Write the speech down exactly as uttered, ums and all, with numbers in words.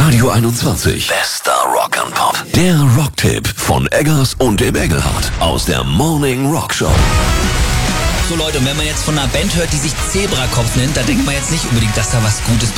Radio einundzwanzig. Bester Rock and Pop. Der Rocktipp von Eggers und dem Engelhardt aus der Morning Rock Show. So Leute, und wenn man jetzt von einer Band hört, die sich Zebrakopf nennt, da denkt man jetzt nicht unbedingt, dass da was Gutes